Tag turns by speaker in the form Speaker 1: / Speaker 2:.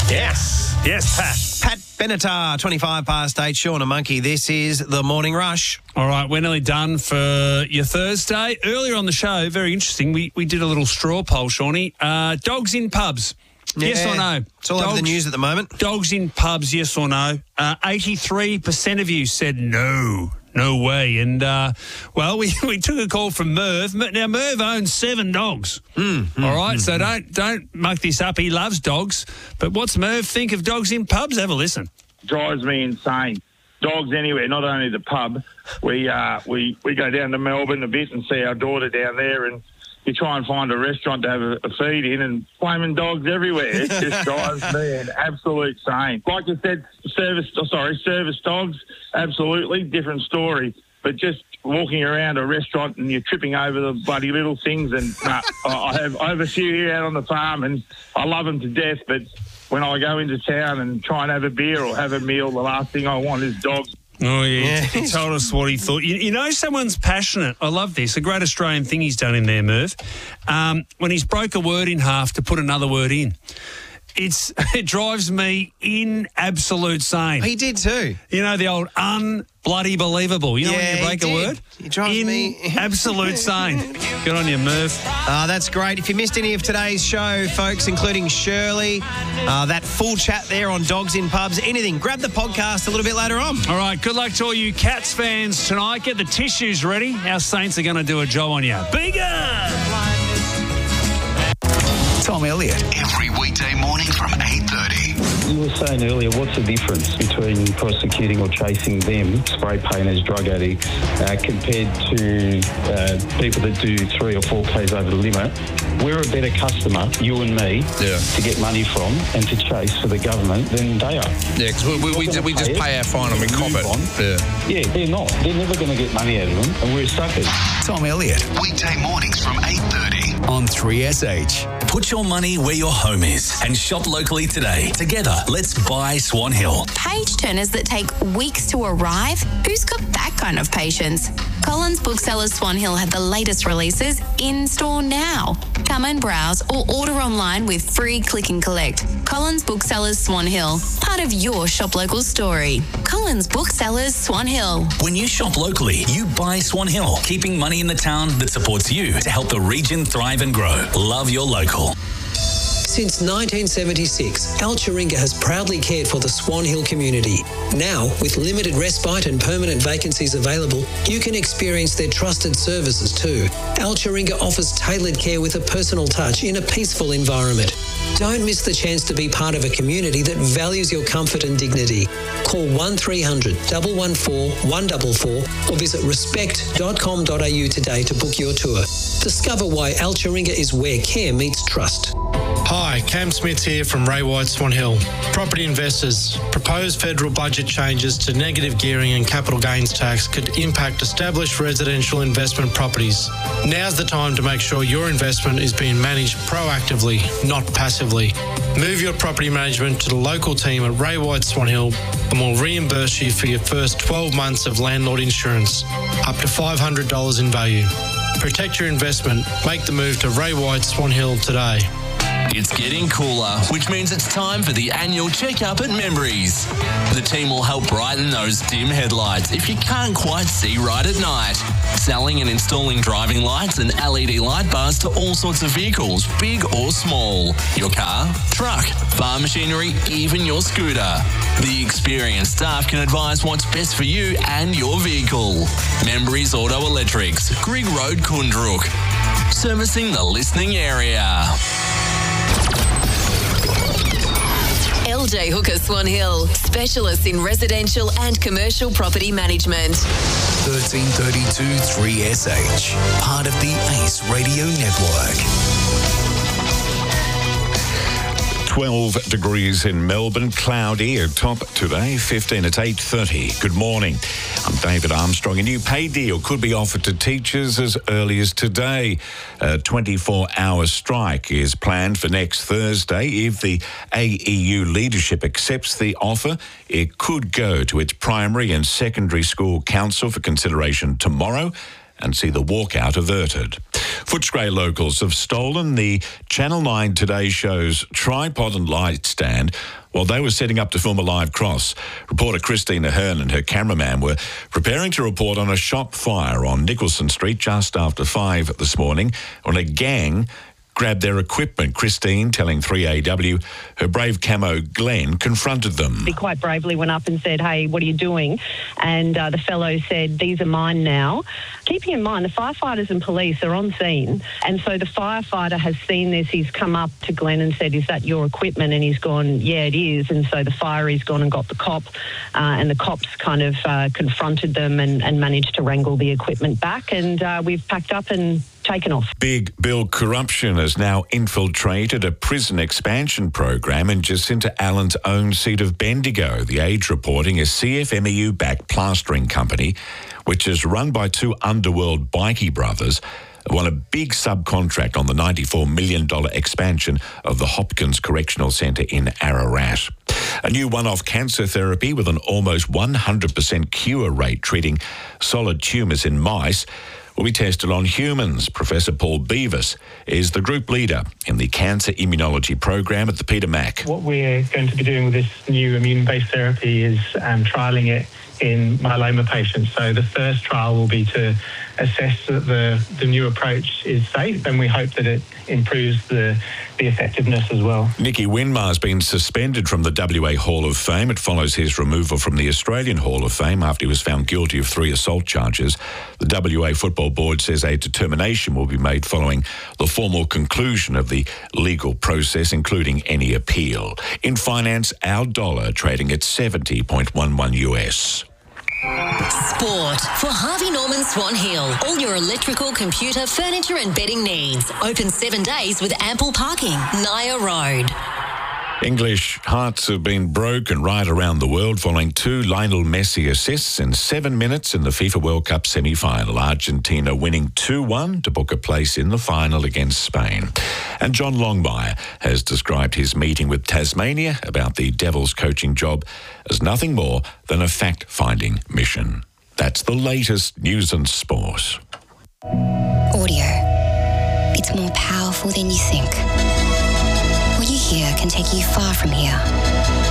Speaker 1: Yes, Pat.
Speaker 2: Pat Benatar, 25 past 8, Sean and Monkey. This is the Morning Rush.
Speaker 1: All right, we're nearly done for your Thursday. Earlier on the show, very interesting, we did a little straw poll, Shawnee. Dogs in pubs, yes or no?
Speaker 2: It's all over the news at the moment.
Speaker 1: Dogs in pubs, yes or no? 83% of you said no. No way. And, we took a call from Merv. Now, Merv owns 7 dogs. All right, so don't muck this up. He loves dogs. But what's Merv think of dogs in pubs? Have a listen.
Speaker 3: Drives me insane. Dogs anywhere, not only the pub. We go down to Melbourne a bit and see our daughter down there, and you try and find a restaurant to have a feed in, and flaming dogs everywhere. It just drives me an absolute insane. Like you said, service dogs, absolutely different story. But just walking around a restaurant and you're tripping over the bloody little things, and I have a few here out on the farm, and I love them to death. But when I go into town and try and have a beer or have a meal, the last thing I want is dogs.
Speaker 1: Oh, yeah. He told us what he thought. You know, someone's passionate. I love this. A great Australian thing he's done in there, Merv. When he's broke a word in half to put another word in. It drives me in absolute sane.
Speaker 2: He did too.
Speaker 1: You know, the old unbloody believable. You know when you break a word?
Speaker 2: He drives me
Speaker 1: absolute sane. Good on you, Merv.
Speaker 2: That's great. If you missed any of today's show, folks, including Shirley, that full chat there on dogs in pubs, anything, grab the podcast a little bit later on.
Speaker 1: All right, good luck to all you Cats fans tonight. Get the tissues ready. Our Saints are going to do a job on you. Bigger!
Speaker 4: Tom Elliott. Every weekday morning from 8:30.
Speaker 5: You were saying earlier, what's the difference between prosecuting or chasing them, spray painters, drug addicts, compared to people that do 3 or 4 Ks over the limit? We're a better customer, you and me, to get money from and to chase for the government than they are.
Speaker 6: Yeah, because we just pay our fine and we cop it.
Speaker 5: Yeah, they're not. They're never going to get money out of them, and we're suckers.
Speaker 4: Tom Elliott. Weekday mornings from 8:30 on 3SH. Put your money where your home is and shop locally today. Together, let's buy Swan Hill.
Speaker 7: Page turners that take weeks to arrive? Who's got that kind of patience? Collins Booksellers Swan Hill have the latest releases in store now. Come and browse or order online with free click and collect. Collins Booksellers Swan Hill, part of your shop local story. Collins Booksellers Swan Hill.
Speaker 4: When you shop locally, you buy Swan Hill, keeping money in the town that supports you to help the region thrive and grow. Love your local.
Speaker 8: Since 1976, Al Chiringa has proudly cared for the Swan Hill community. Now, with limited respite and permanent vacancies available, you can experience their trusted services too. Al Chiringa offers tailored care with a personal touch in a peaceful environment. Don't miss the chance to be part of a community that values your comfort and dignity. Call 1300 114 144 or visit respect.com.au today to book your tour. Discover why Al Chiringa is where care meets trust.
Speaker 9: Hi, Cam Smith here from Ray White Swan Hill. Property investors, proposed federal budget changes to negative gearing and capital gains tax could impact established residential investment properties. Now's the time to make sure your investment is being managed proactively, not passively. Move your property management to the local team at Ray White Swan Hill and we'll reimburse you for your first 12 months of landlord insurance, up to $500 in value. Protect your investment. Make the move to Ray White Swan Hill today.
Speaker 4: It's getting cooler, which means it's time for the annual checkup at Memories. The team will help brighten those dim headlights if you can't quite see right at night. Selling and installing driving lights and LED light bars to all sorts of vehicles, big or small. Your car, truck, farm machinery, even your scooter. The experienced staff can advise what's best for you and your vehicle. Memories Auto Electrics, Grigg Road, Kundrook. Servicing the listening area.
Speaker 10: LJ Hooker Swan Hill, specialists in residential and commercial property management.
Speaker 4: 1332 3SH, part of the ACE Radio Network.
Speaker 11: 12 degrees in Melbourne, cloudy, a top today, 15 at 8:30. Good morning. I'm David Armstrong. A new pay deal could be offered to teachers as early as today. A 24-hour strike is planned for next Thursday. If the AEU leadership accepts the offer, it could go to its primary and secondary school council for consideration tomorrow. and see the walkout averted. Footscray locals have stolen the Channel 9 Today show's tripod and light stand while they were setting up to film a live cross. Reporter Christina Hearn and her cameraman were preparing to report on a shop fire on Nicholson Street just after 5 this morning when a gang grabbed their equipment. Christine telling 3AW her brave camo Glenn confronted them.
Speaker 12: He quite bravely went up and said, "Hey, what are you doing?" And the fellow said, "These are mine now." Keeping in mind, the firefighters and police are on scene, and so the firefighter has seen this. He's come up to Glenn and said, "Is that your equipment?" And he's gone, "Yeah, it is." And so the fire's gone and got the cop, and the cops kind of confronted them and managed to wrangle the equipment back. And we've packed up and taken off.
Speaker 11: Big Bill corruption has now infiltrated a prison expansion program in Jacinta Allen's own seat of Bendigo. The Age reporting a CFMEU-backed plastering company, which is run by two underworld bikie brothers, won a big subcontract on the $94 million expansion of the Hopkins Correctional Centre in Ararat. A new one-off cancer therapy with an almost 100% cure rate treating solid tumours in mice will be tested on humans. Professor Paul Beavis is the group leader in the cancer immunology program at the Peter Mac.
Speaker 13: What we're going to be doing with this new immune-based therapy is trialling it in myeloma patients. So the first trial will be to assess that the new approach is safe, and we hope that it improves the effectiveness as well.
Speaker 11: Nicky Winmar has been suspended from the WA Hall of Fame. It follows his removal from the Australian Hall of Fame after he was found guilty of 3 assault charges. The WA Football Board says a determination will be made following the formal conclusion of the legal process, including any appeal. In finance, our dollar trading at 70.11 US.
Speaker 10: Sport for Harvey Norman Swan Hill. All your electrical, computer, furniture and bedding needs. Open 7 days with ample parking. Naya Road.
Speaker 11: English hearts have been broken right around the world following 2 Lionel Messi assists in 7 minutes in the FIFA World Cup semi-final. Argentina winning 2-1 to book a place in the final against Spain. And John Longmire has described his meeting with Tasmania about the Devils coaching job as nothing more than a fact-finding mission. That's the latest news and sport.
Speaker 14: Audio. It's more powerful than you think. What you hear can take you far from here.